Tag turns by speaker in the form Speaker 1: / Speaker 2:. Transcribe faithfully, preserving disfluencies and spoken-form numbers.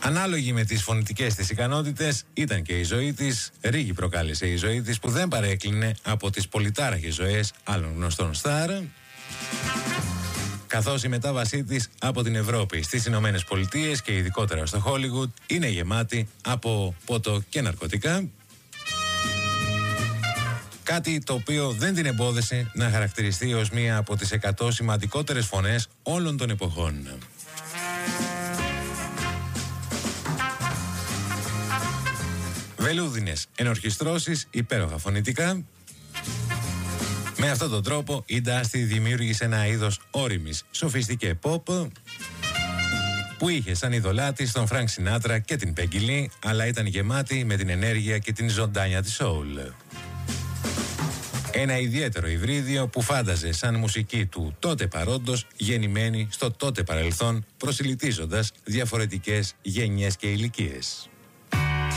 Speaker 1: Ανάλογη με τις φωνητικές της ικανότητες ήταν και η ζωή της. Ρίγη προκάλεσε η ζωή της που δεν παρέκλεινε από τις πολυτάραχες ζωές άλλων γνωστών στάρ, καθώς η μετάβασή της από την Ευρώπη στις Ηνωμένες Πολιτείες και ειδικότερα στο Χόλιγουντ είναι γεμάτη από πότο και ναρκωτικά. Κάτι το οποίο δεν την εμπόδισε να χαρακτηριστεί ως μία από τις εκατό σημαντικότερες φωνές όλων των εποχών. Βελούδινες ενορχιστρώσεις, υπέροχα φωνητικά. Με αυτόν τον τρόπο η Dusty δημιούργησε ένα είδος όριμης σοφιστικέ pop που είχε σαν ειδωλά της τον Frank Sinatra και την Peggy Lee, αλλά ήταν γεμάτη με την ενέργεια και την ζωντάνια της soul. Ένα ιδιαίτερο υβρίδιο που φάνταζε σαν μουσική του τότε παρόντος γεννημένη στο τότε παρελθόν, προσιλητίζοντας διαφορετικές γενιές και ηλικίες.